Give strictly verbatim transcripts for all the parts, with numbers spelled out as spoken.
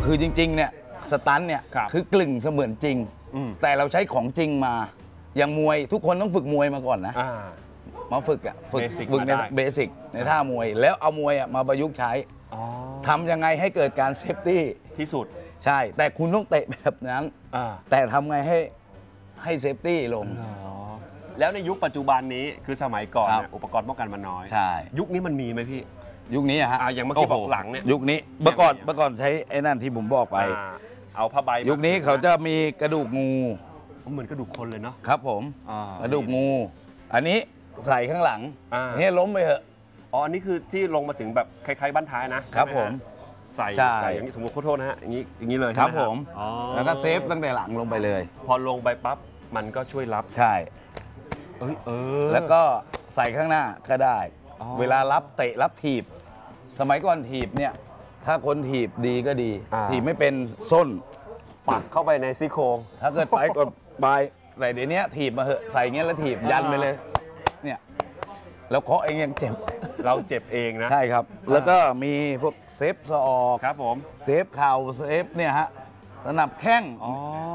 คือจริงๆเนี่ยสตันเนี่ยคือกลึ่งเสมือนจริงแต่เราใช้ของจริงมาอย่างมวยทุกคนต้องฝึกมวยมาก่อนนะมาฝึกอ่ะฝึกฝึกในเบสิกในท่ามวยแล้วเอามวยอ่ะมาประยุกต์ใช้ทำยังไงให้เกิดการเซฟตี้ที่สุดใช่แต่คุณต้องเตะแบบนั้นแต่ทำไงให้ให้เซฟตี้ลงแล้วในยุคปัจจุบันนี้คือสมัยก่อนอุปกรณ์ป้องกันมันน้อยใช่ยุคนี้มันมีไหมพี่ยุคนี้อะฮะอย่างเมื่อกี้บอกหลังเนี่ยยุคนี้เมื่อก่อนเมื่อก่อนใช้ไอ้นั่นที่ผมบอกไปเอาผ้าใบยุคนี้เขาจะมีกระดูกงูเหมือนกระดูกคนเลยเนาะครับผมกระดูกงูอันนี้ใส่ข้างหลังให้ล้มไปเถอะอ๋ออันนี้คือที่ลงมาถึงแบบคล้ายๆบ้านท้ายนะครับผมใส่ใส่อย่างนี้สมมติขอโทษนะฮะอย่างนี้อย่างนี้เลยครับผมแล้วก็เซฟตั้งแต่หลังลงไปเลยพอลงไปปั๊บมันก็ช่วยรับใช่เอ้ยเออแล้วก็ใส่ข้างหน้าก็ได้เวลารับเตะรับถีบสมัยก่อนถีบเนี่ยถ้าคนถีบดีก็ดีถีบไม่เป็นส้นปักเข้าไปในซี่โครงถ้าเกิดไปก็บายแต่เดี๋ยวนี้ถีบมาเหอะใส่เงี้ยแล้วถีบยันไปเลยเนี่ยแล้วเคาะเองยังเจ็บเราเจ็บเองนะใช่ครับแล้วก็มีพวกเซฟสออกครับผมเซฟเข่าเซฟเนี่ยฮะสนับแข้งอ๋อ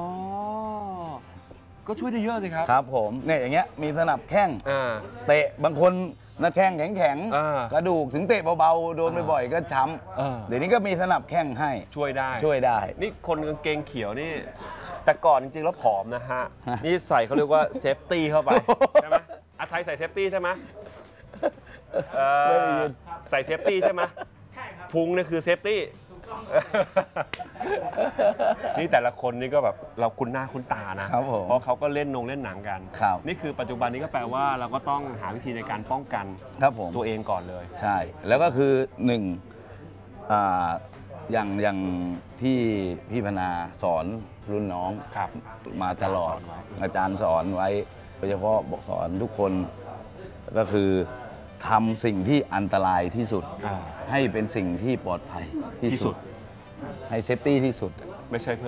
ก็ช่วยได้เยอะสิครับครับผมเนี่ยอย่างเงี้ยมีสนับแข้งเตะบางคนหน้าแข้งแข็งๆกระดูกถึงเตะเบาๆโดนบ่อยๆก็ช้ำเดี๋ยวนี้ก็มีสนับแข้งให้ช่วยได้ช่วยได้นี่คนกางเกงเขียวนี่แต่ก่อนจริงๆแล้วผอมนะฮะนี่ใส่เขาเรียกว่าเซฟตี้เข้าไปใช่ไหมอาไทยใส่เซฟตี้ใช่ไหมใส่เซฟตี้ใช่ไหมใช่ครับพุงนี่คือเซฟตี้นี่แต่ละคนนี่ก็แบบเราคุ้นหน้าคุ้นตานะเพราะเขาก็เล่นนงเล่นหนังกันนี่คือปัจจุบันนี้ก็แปลว่าเราก็ต้องหาวิธีในการป้องกันตัวเองก่อนเลยใช่แล้วก็คือหนึ่งอย่างอย่างที่พี่พนาสอนรุ่นน้องมาตลอดอาจารย์สอนไว้โดยเฉพาะบอกสอนทุกคนก็คือทำสิ่งที่อันตรายที่สุดให้เป็นสิ่งที่ปลอดภัยที่สุดให้เซฟตี้ที่สุดไม่ใช่เพื่อ